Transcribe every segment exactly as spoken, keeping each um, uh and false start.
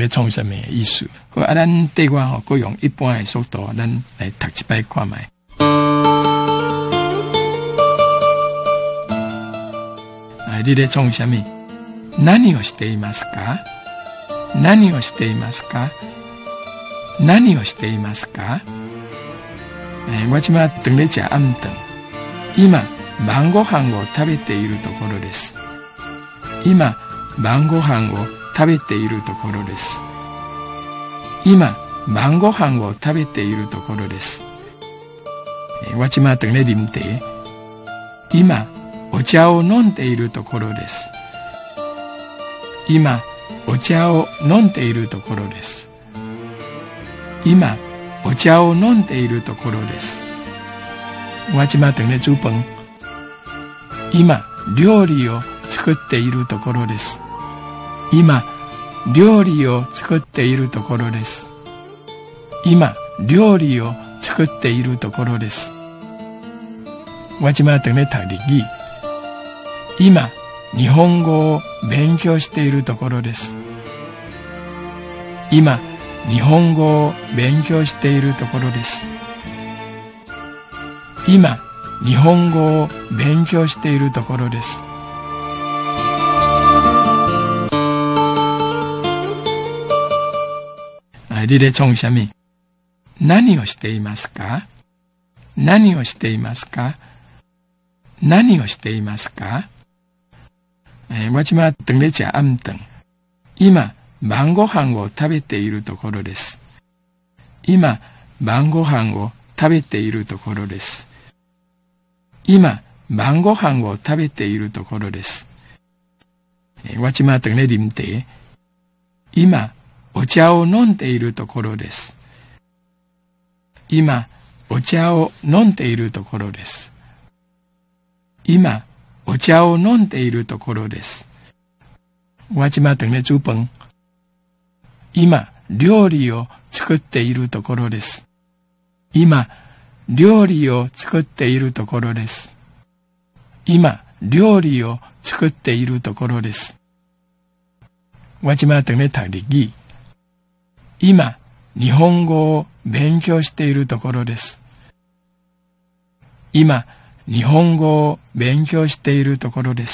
咧创啥物意思？好，啊，咱对我吼，佮用一般的速度，咱来读一摆看卖。啊，你咧创啥物？何をしていますか？何をしていますか？何をしていますか？えー、我今等咧食暗顿。今晩ご飯を食べているところです。今晩ご飯を食べているところです。今晩ご飯を食べているところです。えー、我今等咧啉茶。今お茶を飲んでいるところです。今お茶を飲んでいるところです。今お茶を飲んでいるところです。我今等咧煮飯。今料理を作っているところです。今料理を作っているところです。今料理を作っているところです。我今等咧读日語。今日本語を勉強しているところです。今日本語を勉強しているところです。今日本語を勉強しているところです。你咧創啥物？何をしていますか？何をしていますか？何をしていますか？えー、我今等咧食暗頓。今晩ご飯を食べているところです。今晩ご飯を食べているところです。今晩ご飯を食べているところです。えー、我今等咧啉茶。今お茶を飲んでいるところです。今お茶を飲んでいるところです。今お茶を飲んでいるところです。我今等咧煮飯。今料理を作っているところです。今料理を作っているところです。今料理を作っているところです。我今等咧读日語。今日本語を勉強しているところです。今日本語を勉強しているところです。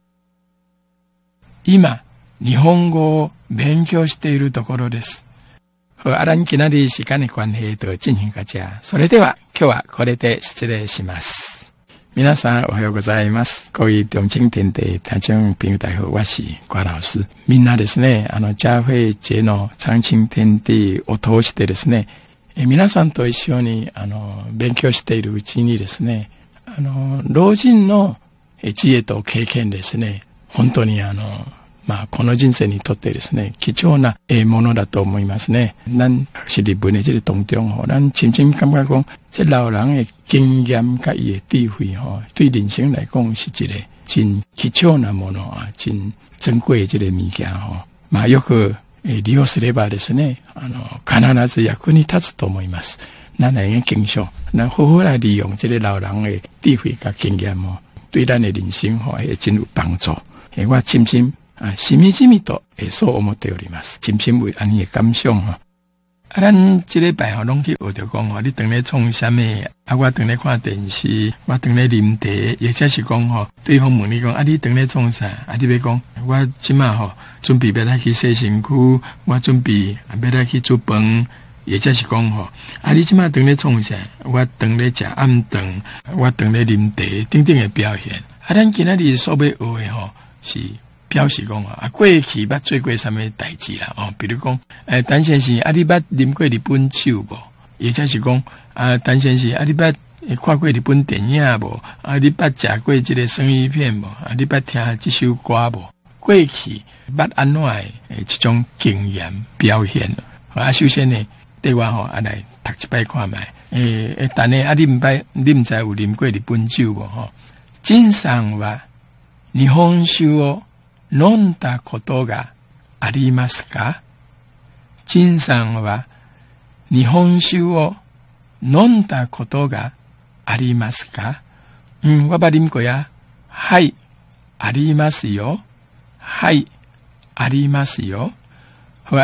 今日本語を勉強しているところです。和阿蘭きなり時間的关系と進行がじゃ。それでは今日はこれで失礼します。皆さんおはようございます。各位中青天地聽眾朋友大家好，我是郭老師。みんなですね、あの教会節の中青天地を通してですね、え皆さんと一緒にあの勉強しているうちにですね、あの老人の知恵と経験ですね、本当にあのまあこの人生にとってですね、貴重なものだと思いますね。咱是日本的这个当中吼，咱深深感觉讲，这老人的经验甲伊的智慧吼，对人生来讲是一个真貴重なもの啊，真珍貴的这个物件吼。まあよく利用すればですね、あの必ず役に立つと思います。咱来个经常，咱好好来利用这个老人的智慧甲经验吼，对咱的人生吼会真有帮助。诶，我深深啊，しみじみとそう思っております。深深為安尼嘅感想吼。啊，咱即禮拜吼攏去學着講吼，你當咧創啥物？啊，我當咧看電視，我當咧啉茶，或者是講吼，對方問你講啊，你當咧創啥？啊，你要講我即馬吼準備要來去洗身軀，我準備要來去煮飯，或者是講吼，啊，你即馬當咧創啥？我當咧食暗頓，我當咧啉茶，等等嘅表現。啊，咱今仔日所要學嘅吼是。表示講啊，過去捌做過什麼代誌啦？哦，比如講，誒，陳先生，啊，你捌啉過日本酒無？或者是講，啊，陳先生，啊，你捌看過日本電影無？啊，你捌食過這個生魚片無？啊，你捌聽這首歌無？過去捌安怎誒這種經驗表現？啊，首先呢，對我吼啊來讀一擺看賣。誒誒，但係啊，你唔捌，你唔知有啉過日本酒無？吼，真相は日本酒を飲んだことがありますか？陳さんは日本酒を飲んだことがありますか？うん、我捌啉過や。はい、ありますよ。はい、ありますよ。